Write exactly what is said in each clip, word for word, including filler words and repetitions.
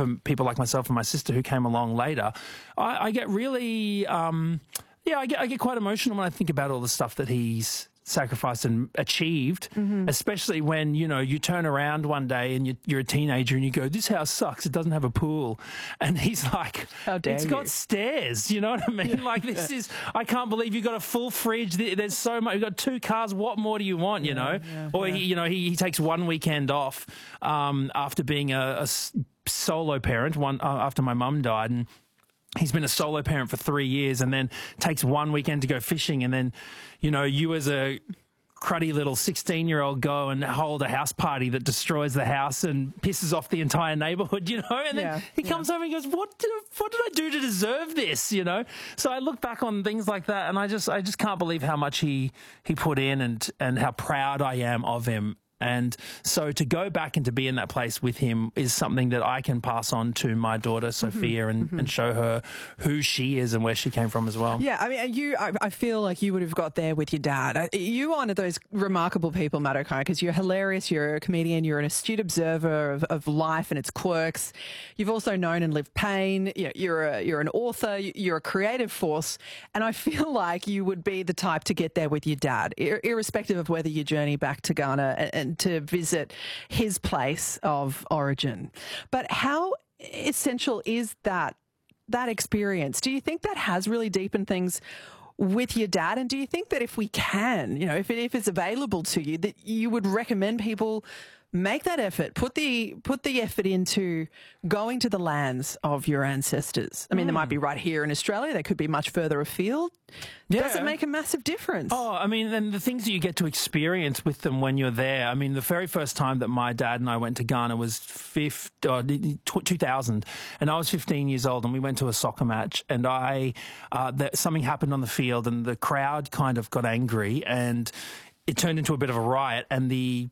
for people like myself and my sister who came along later, I, I get really, um, yeah, I get, I get quite emotional when I think about all the stuff that he's sacrificed and achieved, mm-hmm. especially when, you know, you turn around one day and you, you're a teenager and you go, this house sucks, it doesn't have a pool. And he's like, how dare it's you? got stairs, you know what I mean? Yeah. Like, this is, I can't believe you've got a full fridge, there's so much, you've got two cars, what more do you want, you yeah, know? Yeah, or, yeah. He, you know, he, he takes one weekend off um, after being a, a solo parent, one uh, after my mum died, and he's been a solo parent for three years and then takes one weekend to go fishing. And then, you know, you as a cruddy little sixteen-year-old go and hold a house party that destroys the house and pisses off the entire neighbourhood, you know? And then yeah, he comes yeah. over and goes, what did, what did I do to deserve this, you know? So I look back on things like that and I just I just can't believe how much he, he put in and, and how proud I am of him. And so to go back and to be in that place with him is something that I can pass on to my daughter, Sophia, mm-hmm. and, mm-hmm. and show her who she is and where she came from as well. Yeah, I mean, you, I, I feel like you would have got there with your dad. You're one of those remarkable people, Matt O'Kine, because you're hilarious, you're a comedian, you're an astute observer of, of life and its quirks. You've also known and lived pain. You know, you're, a, you're an author, you're a creative force, and I feel like you would be the type to get there with your dad, ir- irrespective of whether you journey back to Ghana and, and to visit his place of origin. But how essential is that that experience? Do you think that has really deepened things with your dad? And do you think that if we can, you know, if, it, if it's available to you, that you would recommend people make that effort, put the put the effort into going to the lands of your ancestors? I mean, mm. they might be right here in Australia. They could be much further afield. Yeah. Does it make a massive difference? Oh, I mean, and the things that you get to experience with them when you're there. I mean, the very first time that my dad and I went to Ghana was fifth, uh, two thousand, and I was fifteen years old, and we went to a soccer match, and I uh, that something happened on the field, and the crowd kind of got angry, and it turned into a bit of a riot, and the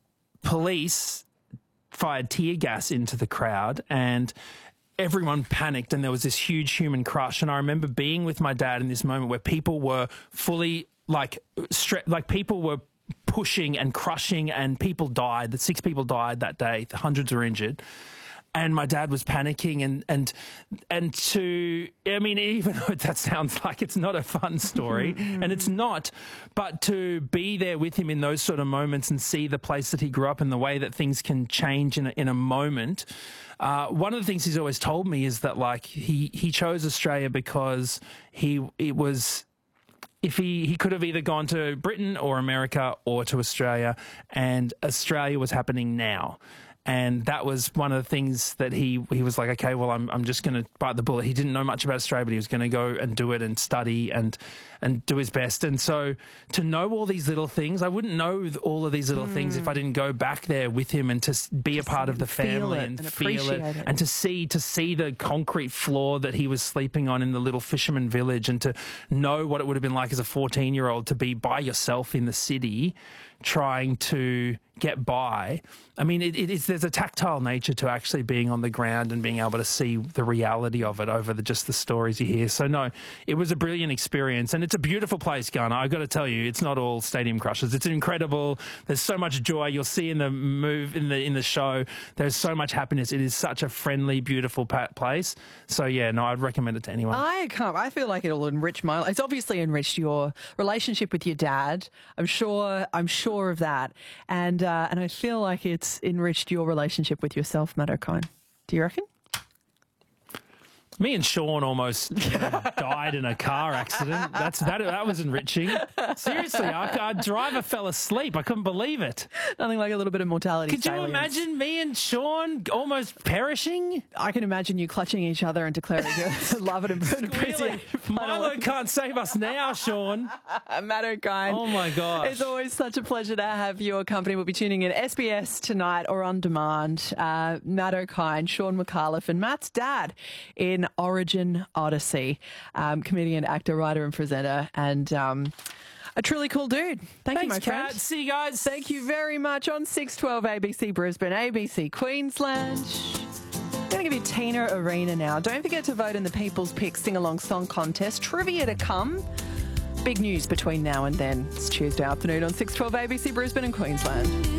police fired tear gas into the crowd and everyone panicked and there was this huge human crush. And I remember being with my dad in this moment where people were fully like, stre- like people were pushing and crushing and people died. That six people died that day. Hundreds were injured. And my dad was panicking and, and, and to, I mean, even though that sounds like it's not a fun story, and it's not, but to be there with him in those sort of moments and see the place that he grew up and the way that things can change in a, in a moment. Uh, one of the things he's always told me is that, like, he, he chose Australia because he, it was, if he, he could have either gone to Britain or America or to Australia, and Australia was happening now. And that was one of the things that he he was like, okay, well, I'm I'm just going to bite the bullet. He didn't know much about Australia, but he was going to go and do it and study and and do his best. And so to know all these little things, I wouldn't know all of these little mm. things if I didn't go back there with him and to be just a part of the family and, and feel it, it and to see to see the concrete floor that he was sleeping on in the little fisherman village, and to know what it would have been like as a fourteen-year-old to be by yourself in the city trying to get by. I mean, it, it is, there's a tactile nature to actually being on the ground and being able to see the reality of it over the, just the stories you hear. So no, it was a brilliant experience, and it's a beautiful place, Ghana. I've got to tell you, it's not all stadium crushers. It's incredible. There's so much joy. You'll see in the move in the in the show. There's so much happiness. It is such a friendly, beautiful place. So yeah, no, I'd recommend it to anyone. I can't. I feel like it'll enrich my life. It's obviously enriched your relationship with your dad. I'm sure. I'm sure of that, and uh, and I feel like it's enriched your relationship with yourself, Matt O'Kine. Do you reckon? Me and Sean almost uh, died in a car accident. That's that. That was enriching. Seriously, I, I driver fell asleep. I couldn't believe it. Nothing like a little bit of mortality. Could you imagine me and Sean almost perishing? I can imagine you clutching each other and declaring your love and appreciation. Milo can't save us now, Sean. Matt O'Kine. Oh my gosh! It's always such a pleasure to have your company. We'll be tuning in S B S tonight or on demand. Uh, Matt O'Kine, Sean McAuliffe, and Matt's dad in Origin Odyssey, um, comedian, actor, writer and presenter, and um, a truly cool dude. Thank Thanks, you, my friend. Kat. See you guys. Thank you very much on six twelve A B C Brisbane, A B C Queensland. I'm going to give you Tina Arena now. Don't forget to vote in the People's Pick Sing-Along Song Contest. Trivia to come. Big news between now and then. It's Tuesday afternoon on six twelve A B C Brisbane and Queensland.